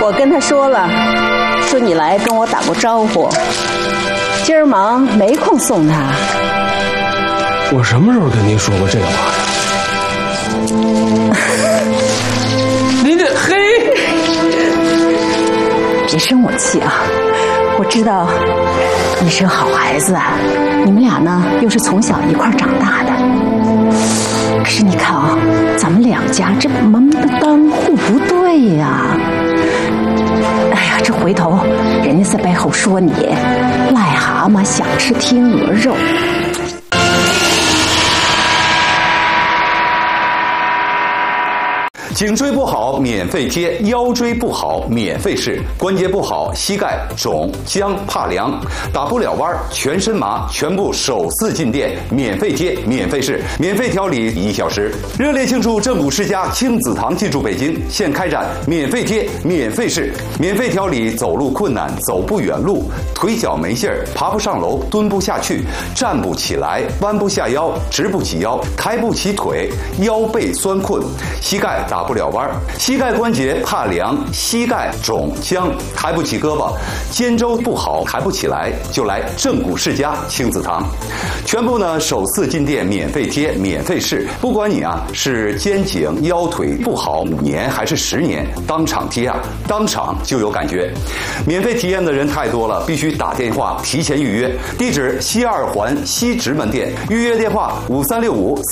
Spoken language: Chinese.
我跟他说了，说你来跟我打过招呼，今儿忙没空送他。 我什么时候跟您说过这个话呀？您这嘿， 别生我气啊！我知道你是个好孩子啊，你们俩呢又是从小一块长大的。可是你看啊，咱们两家这门不当户不对呀。哎呀，这回头人家在背后说你癞蛤蟆想吃天鹅肉。 颈椎不好免费贴，腰椎不好免费试，关节不好膝盖肿僵怕凉，打不了弯全身麻，全部首次进店免费贴免费试，免费调理1小时。热烈庆祝正骨世家亲子堂进驻北京，现开展免费贴免费试，免费调理走路困难、走不远路、腿脚没劲儿、爬不上楼、蹲不下去、站不起来、弯不下腰、直不起腰、抬不起腿、腰背酸困、膝盖打不了弯，膝盖关节怕凉，膝盖肿僵，抬不起胳膊，肩周不好，抬不起来，就来正骨世家亲子堂，全部呢首次进店免费贴免费试，不管你啊是肩颈腰腿不好5年还是10年，当场贴啊，当场就有感觉。免费体验的人太多了，必须打电话提前预约，地址西2环西直门店，预约电话5365